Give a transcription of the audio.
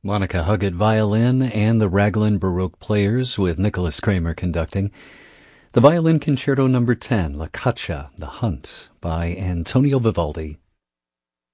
Monica Huggett violin and the Raglan Baroque Players with Nicholas Kramer conducting. The Violin Concerto No. 10, La Caccia, The Hunt, by Antonio Vivaldi.